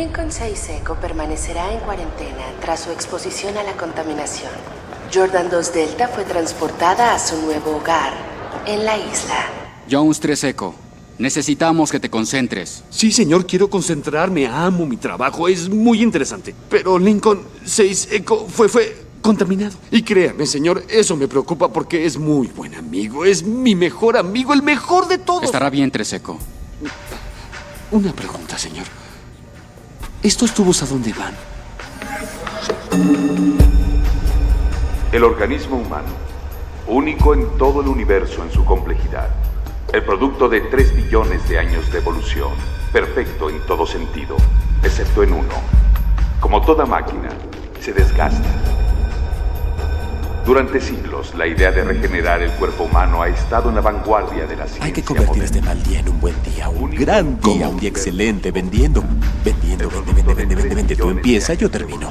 Lincoln 6 Echo permanecerá en cuarentena tras su exposición a la contaminación. Jordan 2 Delta fue transportada a su nuevo hogar, en la isla. Jones 3 Echo, necesitamos que te concentres. Sí, señor, quiero concentrarme. Amo mi trabajo, es muy interesante. Pero Lincoln 6 Echo fue contaminado. Y créame, señor, eso me preocupa porque es muy buen amigo. Es mi mejor amigo, el mejor de todos. Estará bien, 3 Echo. Una pregunta, señor. ¿Estos tubos a dónde van? El organismo humano, único en todo el universo en su complejidad. El producto de 3 billones de años de evolución, perfecto en todo sentido, excepto en uno. Como toda máquina, se desgasta. Durante siglos, la idea de regenerar el cuerpo humano ha estado en la vanguardia de la ciencia. Hay que convertir moderna. este mal día en un buen día, un gran día, un día excelente, vendiendo. Vende. Tú empieza, yo termino.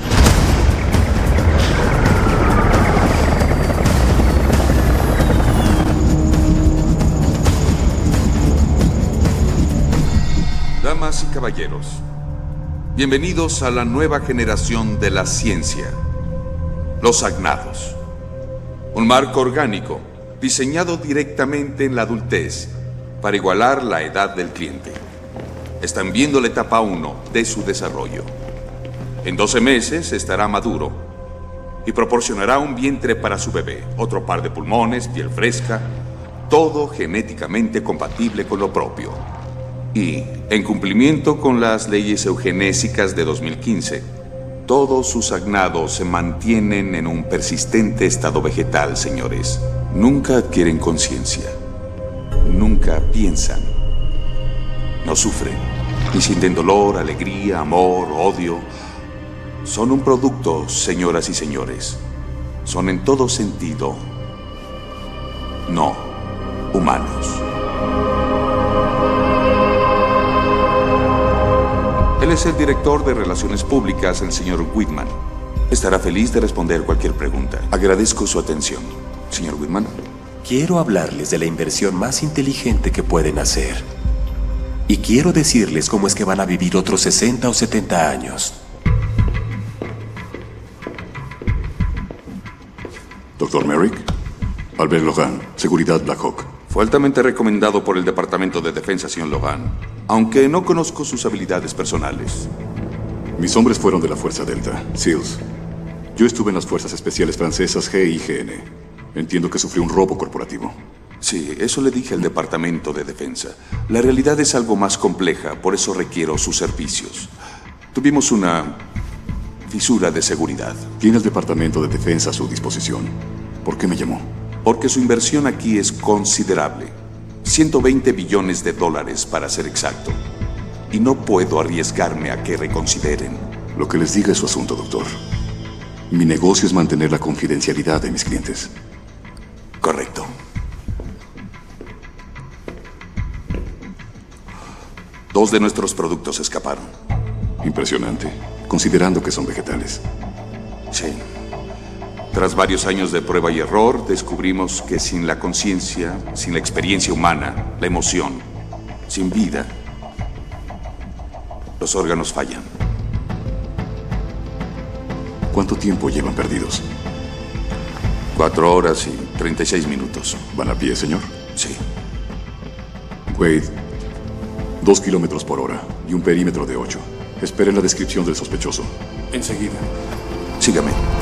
Damas y caballeros, bienvenidos a la nueva generación de la ciencia, los agnados. Un marco orgánico diseñado directamente en la adultez para igualar la edad del cliente. Están viendo la etapa 1 de su desarrollo. En 12 meses estará maduro y proporcionará un vientre para su bebé, otro par de pulmones, piel fresca, todo genéticamente compatible con lo propio. Y, en cumplimiento con las leyes eugenésicas de 2015, todos sus agnados se mantienen en un persistente estado vegetal, señores. Nunca adquieren conciencia. Nunca piensan. No sufren. Ni sienten dolor, alegría, amor, odio. Son un producto, señoras y señores. Son en todo sentido no humanos. Él es el director de Relaciones Públicas, el señor Whitman. Estará feliz de responder cualquier pregunta. Agradezco su atención, señor Whitman. Quiero hablarles de la inversión más inteligente que pueden hacer. Y quiero decirles cómo es que van a vivir otros 60 o 70 años. Dr. Merrick, Albert Logan, Seguridad Black Hawk. Fue altamente recomendado por el Departamento de Defensa, señor Logan, aunque no conozco sus habilidades personales. Mis hombres fueron de la Fuerza Delta, SEALs. Yo estuve en las Fuerzas Especiales Francesas G y GN. Entiendo que sufrí un robo corporativo. Sí, eso le dije al Departamento de Defensa. La realidad es algo más compleja, por eso requiero sus servicios. Tuvimos una fisura de seguridad. Tiene el Departamento de Defensa a su disposición. ¿Por qué me llamó? Porque su inversión aquí es considerable. 120 billones de dólares, para ser exacto. Y no puedo arriesgarme a que reconsideren. Lo que les diga es su asunto, doctor. Mi negocio es mantener la confidencialidad de mis clientes. Correcto. Dos de nuestros productos escaparon. Impresionante, considerando que son vegetales. Sí. Tras varios años de prueba y error, descubrimos que sin la conciencia, sin la experiencia humana, la emoción, sin vida, los órganos fallan. ¿Cuánto tiempo llevan perdidos? 4 horas y 36 minutos. ¿Van a pie, señor? Sí. Wade, 2 kilómetros por hora y un perímetro de 8. Esperen la descripción del sospechoso. Enseguida. Sígame.